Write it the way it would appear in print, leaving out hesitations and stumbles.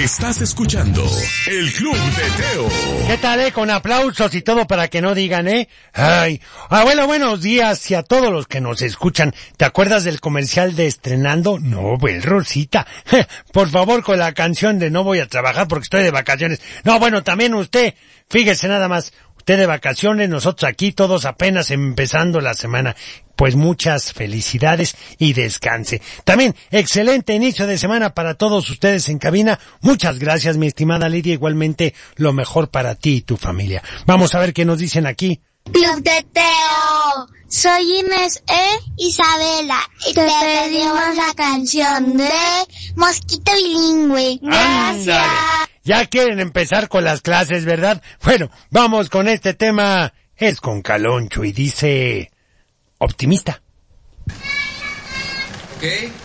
Estás escuchando el Club de Teo. ¿Qué tal, Con aplausos y todo para que no digan, Ay, abuelo, buenos días y a todos los que nos escuchan. ¿Te acuerdas del comercial de Estrenando? No, pues, Rosita. Por favor, con la canción de No voy a trabajar porque estoy de vacaciones. No, bueno, también usted, fíjese nada más. Usted de vacaciones, nosotros aquí todos apenas empezando la semana. Pues muchas felicidades y descanse. También, excelente inicio de semana para todos ustedes en cabina. Muchas gracias, mi estimada Lidia. Igualmente, lo mejor para ti y tu familia. Vamos a ver qué nos dicen aquí. Club de Teo. Soy Inés Isabela y te pedimos la canción de Mosquito Bilingüe. Gracias. ¡Ándale! Ya quieren empezar con las clases, ¿verdad? Bueno, vamos con este tema. Es con Caloncho y dice... Optimista. Ok.